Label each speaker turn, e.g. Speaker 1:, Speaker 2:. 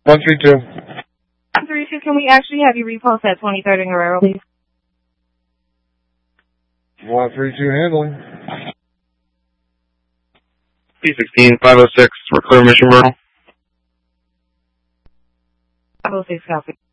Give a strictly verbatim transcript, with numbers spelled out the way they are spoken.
Speaker 1: one three two.
Speaker 2: one three two, can we actually have you repost at twenty-third and Guerrero, please?
Speaker 1: one three two handling.
Speaker 3: P sixteen, five oh six, we're clear mission, Bernal.
Speaker 2: five oh six, copy.